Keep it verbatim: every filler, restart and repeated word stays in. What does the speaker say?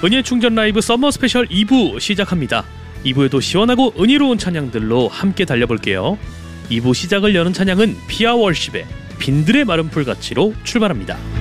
은혜 충전 라이브 서머 스페셜 이 부 시작합니다. 이 부에도 시원하고 은혜로운 찬양들로 함께 달려볼게요. 이 부 시작을 여는 찬양은 피아 월십의 빈들의 마른 풀같이로 출발합니다.